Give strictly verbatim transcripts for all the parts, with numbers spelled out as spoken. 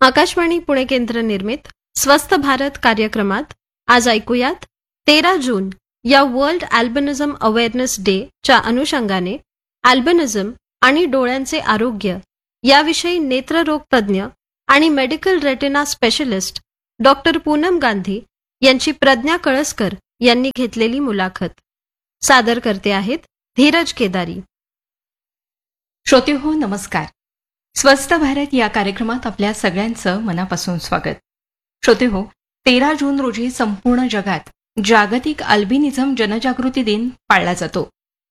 आकाशवाणी पुणे केंद्र निर्मित स्वस्थ भारत कार्यक्रमात आज ऐकूयात तेरा जून या वर्ल्ड अल्बिनिझम अवेअरनेस डे च्या अनुषंगाने अल्बिनिझम आणि डोळ्यांचे आरोग्य याविषयी नेत्ररोग तज्ज्ञ आणि medical retina specialist doctor Poonam Gandhi यांची प्रज्ञा कळसकर यांनी घेतलेली मुलाखत सादर करते आहेत धीरज केदारी. श्रोते हो, नमस्कार. स्वस्थ भारत या कार्यक्रमात आपल्या सगळ्यांचं मनापासून स्वागत. श्रोते हो, तेरा जून रोजी संपूर्ण जगात जागतिक अल्बिनिझम जनजागृती दिन पाळला जातो.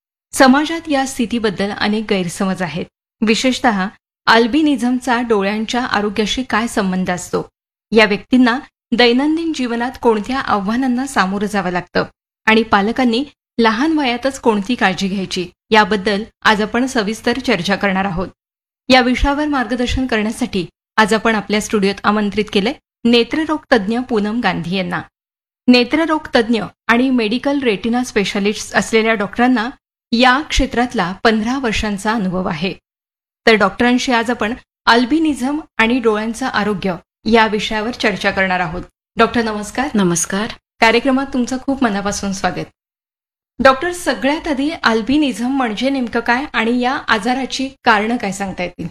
समाजात या स्थितीबद्दल अनेक गैरसमज आहेत. विशेषतः अल्बिनिझमचा डोळ्यांच्या आरोग्याशी काय संबंध असतो, या व्यक्तींना दैनंदिन जीवनात कोणत्या आव्हानांना सामोरं जावं लागतं आणि पालकांनी लहान वयातच कोणती काळजी घ्यायची, याबद्दल आज आपण सविस्तर चर्चा करणार आहोत. या विषयावर मार्गदर्शन करण्यासाठी आज आपण आपल्या स्टुडिओत आमंत्रित केले नेत्ररोग तज्ज्ञ पूनम गांधी यांना. नेत्ररोग तज्ज्ञ आणि मेडिकल रेटिना स्पेशालिस्ट असलेल्या डॉक्टरांना या क्षेत्रातला पंधरा वर्षांचा अनुभव आहे. तर डॉक्टरांशी आज आपण अल्बिनिझम आणि डोळ्यांचं आरोग्य या विषयावर चर्चा करणार आहोत. डॉक्टर नमस्कार. नमस्कार. कार्यक्रमात तुमचं खूप मनापासून स्वागत. डॉक्टर, सगळ्यात आधी अल्बिनिझम म्हणजे नेमकं काय आणि या आजाराची कारणं काय सांगता येतील?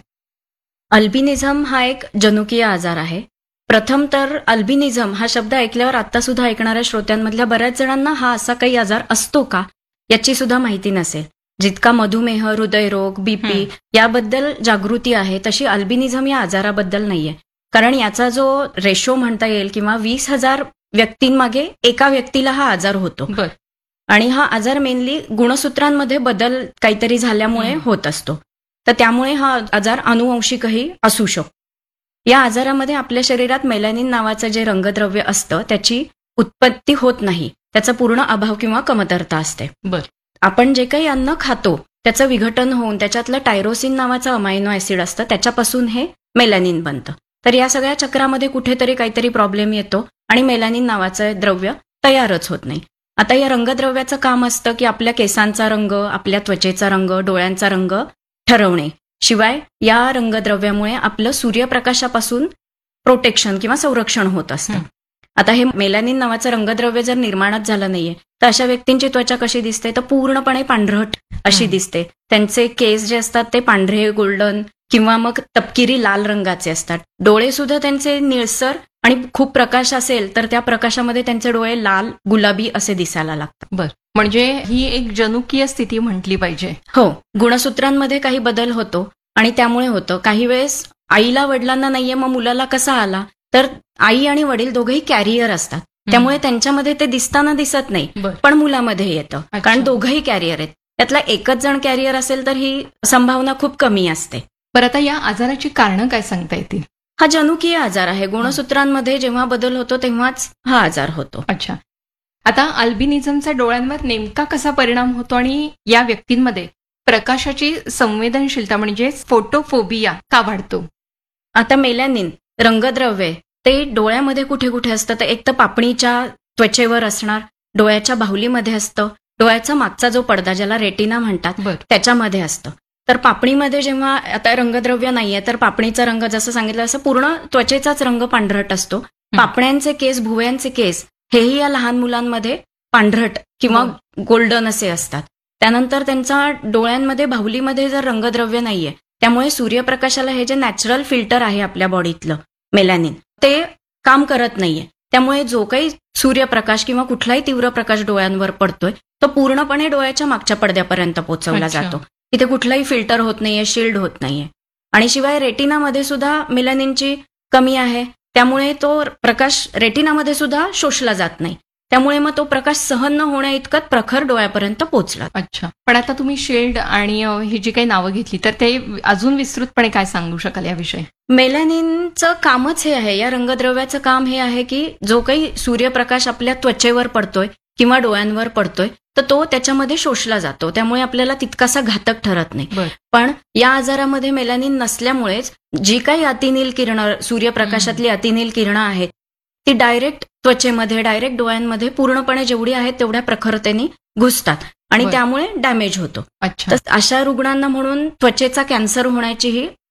अल्बिनिझम हा एक जनुकीय आजार आहे. प्रथम तर अल्बिनिझम हा शब्द ऐकल्यावर आता सुद्धा ऐकणाऱ्या श्रोत्यांमधल्या बऱ्याच जणांना हा असा काही आजार असतो का याची सुद्धा माहिती नसेल. जितका मधुमेह, हृदयरोग, बीपी याबद्दल जागृती आहे तशी अल्बिनिझम या आजाराबद्दल नाहीये. कारण याचा जो रेशो म्हणता येईल किंवा वीस हजार व्यक्तींमागे एका व्यक्तीला हा आजार होतो. आणि हा आजार मेनली गुणसूत्रांमध्ये बदल काहीतरी झाल्यामुळे होत असतो. तर त्यामुळे हा आजार अनुवंशिकही असू शकतो. या आजारामध्ये आपल्या शरीरात मेलॅनिन नावाचं जे रंगद्रव्य असतं त्याची उत्पत्ती होत नाही, त्याचा पूर्ण अभाव किंवा कमतरता असते. बर आपण जे काही अन्न खातो त्याचं विघटन होऊन त्याच्यातलं टायरोसिन नावाचं अमायनो ऍसिड असतं, त्याच्यापासून हे मेलॅनिन बनतं. तर या सगळ्या चक्रामध्ये कुठेतरी काहीतरी प्रॉब्लेम येतो आणि मेलॅनिन नावाचं द्रव्य तयारच होत नाही. आता या रंगद्रव्याचं काम असतं की आपल्या केसांचा रंग, आपल्या त्वचेचा रंग, डोळ्यांचा रंग ठरवणे. शिवाय या रंगद्रव्यामुळे आपलं सूर्यप्रकाशापासून प्रोटेक्शन किंवा संरक्षण होत असतं. आता हे मेलॅनिन नावाचं रंगद्रव्य जर निर्माणच झालं नाहीये तर अशा व्यक्तींची त्वचा कशी दिसते, तर पूर्णपणे पांढरट अशी दिसते. त्यांचे केस जे असतात ते पांढरे, गोल्डन किंवा मग तपकिरी लाल रंगाचे असतात. डोळे सुद्धा त्यांचे निळसर आणि खूप प्रकाश असेल तर त्या प्रकाशामध्ये त्यांचे डोळे लाल, गुलाबी असे दिसायला लागतात. बर म्हणजे ही एक जनुकीय स्थिती म्हटली पाहिजे. हो, गुणसूत्रांमध्ये काही बदल होतो आणि त्यामुळे होतं. काही वेळेस आईला वडिलांना नाहीये, मग मुलाला कसा आला, तर आई आणि वडील दोघेही कॅरियर असतात, त्यामुळे त्यांच्यामध्ये ते दिसताना दिसत नाही, पण मुलामध्ये येतं. कारण दोघंही कॅरियर आहेत. त्यातला एकच जण कॅरियर असेल तर ही संभावना खूप कमी असते. बरं, आता या आजाराची कारणं काय सांगता येतील? हा जनुकीय आजार आहे. गुणसूत्रांमध्ये जेव्हा बदल होतो तेव्हाच हा आजार होतो. अच्छा. आता अल्बिनिझमचा डोळ्यांवर नेमका कसा परिणाम होतो आणि या व्यक्तींमध्ये प्रकाशाची संवेदनशीलता म्हणजे फोटोफोबिया का वाढतो? आता मेलॅनिन रंगद्रव्य ते डोळ्यामध्ये कुठे कुठे असतं, तर एक तर पापणीच्या त्वचेवर असणार, डोळ्याच्या बाहुलीमध्ये असतं, डोळ्याचा मागचा जो पडदा ज्याला रेटिना म्हणतात त्याच्यामध्ये असतं. तर पापणीमध्ये जेव्हा आता रंगद्रव्य नाहीये तर पापणीचा रंग जसं सांगितलं असं पूर्ण त्वचेचाच रंग पांढरट असतो. पापण्यांचे केस, भुवयांचे केस हेही या लहान मुलांमध्ये पांढरट किंवा गोल्डन असे असतात. त्यानंतर त्यांचा डोळ्यांमध्ये बाहुलीमध्ये जर रंगद्रव्य नाहीये त्यामुळे सूर्यप्रकाशाला हे जे नॅचरल फिल्टर आहे आपल्या बॉडीतलं मेलॅनिन ते काम करत नाहीये. त्यामुळे जो काही सूर्यप्रकाश किंवा कुठलाही तीव्र प्रकाश डोळ्यांवर पडतोय तो पूर्णपणे डोळ्याच्या मागच्या पडद्यापर्यंत पोहोचवला जातो. इथे कुठलाही फिल्टर होत नाहीये, शिल्ड होत नाहीये. आणि शिवाय रेटिनामध्ये सुद्धा मेलॅनिनची कमी आहे, त्यामुळे तो प्रकाश रेटिनामध्ये सुद्धा शोषला जात नाही. त्यामुळे मग तो प्रकाश सहन न होण्या इतकत प्रखर डोळ्यापर्यंत पोहोचला. अच्छा. पण आता तुम्ही शेल्ड आणि ही जी काही नावं घेतली तर ते अजून विस्तृतपणे काय सांगू शकाल याविषयी? मेलॅनिनचं कामच हे आहे, या रंगद्रव्याचं काम हे आहे की जो काही सूर्यप्रकाश आपल्या त्वचेवर पडतोय किंवा डोळ्यांवर पडतोय तर तो त्याच्यामध्ये शोषला जातो, त्यामुळे आपल्याला तितकासा घातक ठरत नाही. पण या आजारामध्ये मेलॅनिन नसल्यामुळेच जी काही अतिनील किरणं, सूर्यप्रकाशातली अतिनील किरणं आहेत ती डायरेक्ट त्वचेमध्ये, डायरेक्ट डोळ्यांमध्ये पूर्णपणे जेवढी आहेत तेवढ्या प्रखरतेने घुसतात आणि त्यामुळे डॅमेज होतो. तर अशा रुग्णांना म्हणून त्वचेचा कॅन्सर होण्याचीही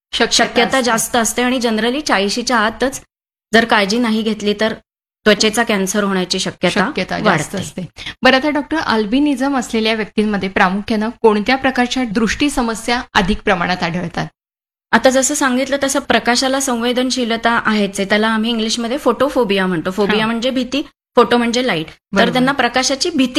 शक्यता असते. जास्त असते आणि जनरली चाळीशीच्या आतच जर काळजी नाही घेतली तर त्वचेचा कॅन्सर होण्याची शक्यता शक्यता जास्त वाढते. असते. बरं, आता डॉक्टर, अल्बिनिझम असलेल्या व्यक्तींमध्ये प्रामुख्यानं कोणत्या प्रकारच्या दृष्टी समस्या अधिक प्रमाणात आढळतात? आता जसं सांगितलं तसं प्रकाशाला संवेदनशीलता आहेच आहे. त्याला आम्ही इंग्लिशमध्ये फोटोफोबिया म्हणतो. फोबिया हा. म्हणजे भीती, फोटो म्हणजे लाईट. तर बरोबर. त्यांना प्रकाशाची भीती